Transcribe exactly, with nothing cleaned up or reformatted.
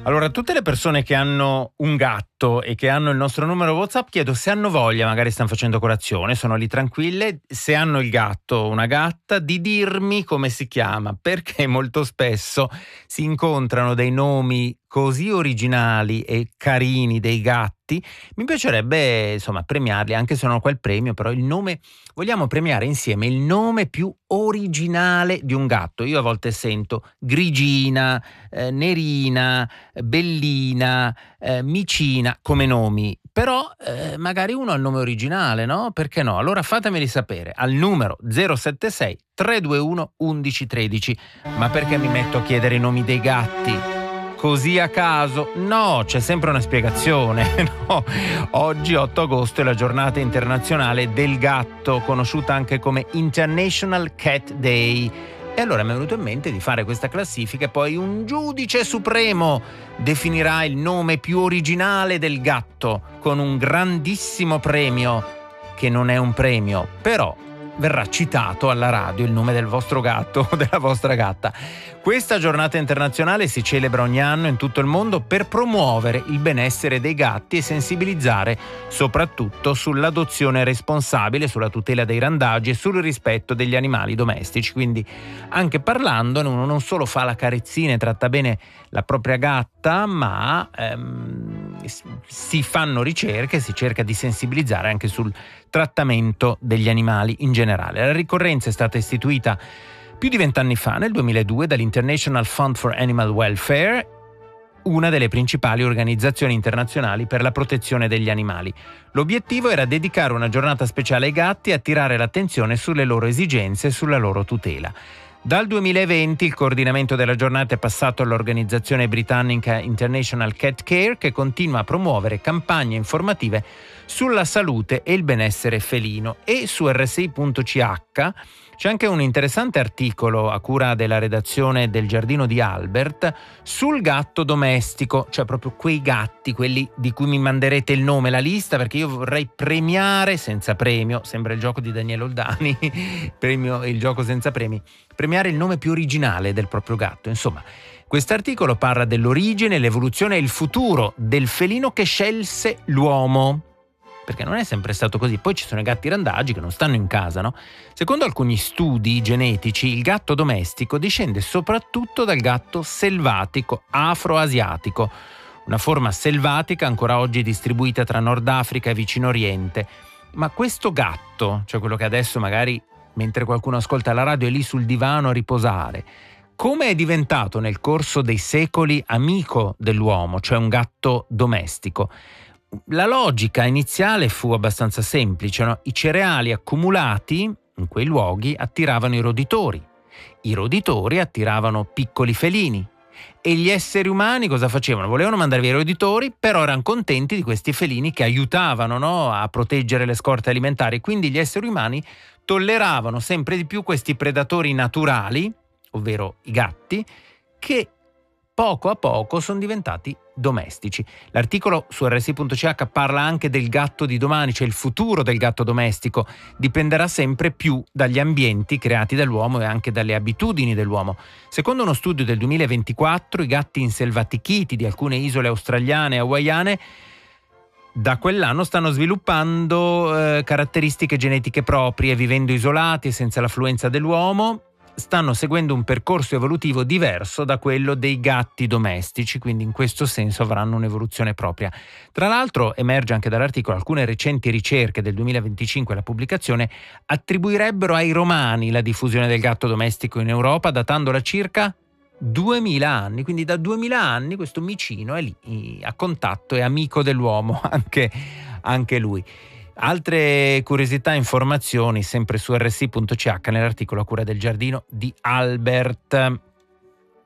Allora, tutte le persone che hanno un gatto e che hanno il nostro numero WhatsApp, chiedo se hanno voglia, magari stanno facendo colazione, sono lì tranquille, se hanno il gatto o una gatta, di dirmi come si chiama, perché molto spesso si incontrano dei nomi così originali e carini dei gatti. Mi piacerebbe, insomma, premiarli, anche se non ho quel premio, però il nome, vogliamo premiare insieme il nome più originale di un gatto. Io a volte sento Grigina, eh, Nerina, Bellina, eh, Micina come nomi, però eh, magari uno ha il nome originale, no? Perché no? Allora fatemeli sapere al numero zero sette sei tre due uno undici tredici. Ma perché mi metto a chiedere i nomi dei gatti così a caso? No, c'è sempre una spiegazione. No. Oggi otto agosto è la giornata internazionale del gatto, conosciuta anche come International Cat Day. E allora mi è venuto in mente di fare questa classifica e poi un giudice supremo definirà il nome più originale del gatto con un grandissimo premio, che non è un premio, però verrà citato alla radio il nome del vostro gatto o della vostra gatta. Questa giornata internazionale si celebra ogni anno in tutto il mondo per promuovere il benessere dei gatti e sensibilizzare soprattutto sull'adozione responsabile, sulla tutela dei randagi e sul rispetto degli animali domestici. Quindi anche parlandone uno non solo fa la carezzina e tratta bene la propria gatta, ma ehm, si fanno ricerche, si cerca di sensibilizzare anche sul trattamento degli animali in generale. La ricorrenza è stata istituita più di vent'anni fa, nel duemiladue, dall'International Fund for Animal Welfare, una delle principali organizzazioni internazionali per la protezione degli animali. L'obiettivo era dedicare una giornata speciale ai gatti e attirare l'attenzione sulle loro esigenze e sulla loro tutela. Dal duemilaventi il coordinamento della giornata è passato all'organizzazione britannica International Cat Care, che continua a promuovere campagne informative sulla salute e il benessere felino. E su R S I punto C H c'è anche un interessante articolo a cura della redazione del Giardino di Albert sul gatto domestico, cioè proprio quei gatti, quelli di cui mi manderete il nome, la lista, perché io vorrei premiare senza premio, sembra il gioco di Daniele Oldani, premio, il gioco senza premi, premiare il nome più originale del proprio gatto. Insomma, quest'articolo parla dell'origine, l'evoluzione e il futuro del felino che scelse l'uomo, perché non è sempre stato così. Poi ci sono i gatti randagi che non stanno in casa, no? Secondo alcuni studi genetici, il gatto domestico discende soprattutto dal gatto selvatico afroasiatico, una forma selvatica ancora oggi distribuita tra Nord Africa e Vicino Oriente. Ma questo gatto, cioè quello che adesso magari, mentre qualcuno ascolta la radio, è lì sul divano a riposare, come è diventato nel corso dei secoli amico dell'uomo, cioè un gatto domestico? La logica iniziale fu abbastanza semplice, no? I cereali accumulati in quei luoghi attiravano i roditori, i roditori attiravano piccoli felini e gli esseri umani cosa facevano? Volevano mandare via i roditori, però erano contenti di questi felini che aiutavano, no? A proteggere le scorte alimentari, quindi gli esseri umani tolleravano sempre di più questi predatori naturali, ovvero i gatti, che poco a poco sono diventati domestici. L'articolo su R S I punto C H parla anche del gatto di domani, cioè il futuro del gatto domestico dipenderà sempre più dagli ambienti creati dall'uomo e anche dalle abitudini dell'uomo. Secondo uno studio del duemilaventiquattro, i gatti inselvatichiti di alcune isole australiane e hawaiane da quell'anno stanno sviluppando eh, caratteristiche genetiche proprie, vivendo isolati e senza l'affluenza dell'uomo. Stanno seguendo un percorso evolutivo diverso da quello dei gatti domestici, quindi in questo senso avranno un'evoluzione propria. Tra l'altro emerge anche dall'articolo alcune recenti ricerche del duemilaventicinque, la pubblicazione, attribuirebbero ai romani la diffusione del gatto domestico in Europa, datandola circa duemila anni, quindi da duemila anni questo micino è lì a contatto, è amico dell'uomo, anche, anche lui. Altre curiosità e informazioni sempre su R S I punto C H nell'articolo a cura del Giardino di Albert.